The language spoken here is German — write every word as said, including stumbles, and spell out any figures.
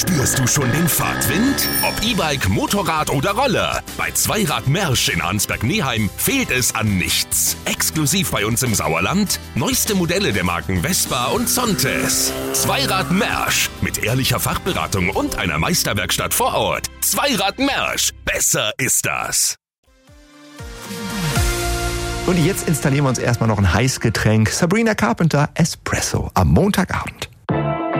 Spürst du schon den Fahrtwind? Ob E-Bike, Motorrad oder Roller. Bei Zweirad Mersch in Arnsberg-Neheim fehlt es an nichts. Exklusiv bei uns im Sauerland. Neueste Modelle der Marken Vespa und Sontes. Zweirad Mersch. Mit ehrlicher Fachberatung und einer Meisterwerkstatt vor Ort. Zweirad Mersch. Besser ist das. Und jetzt installieren wir uns erstmal noch ein Heißgetränk. Sabrina Carpenter Espresso am Montagabend.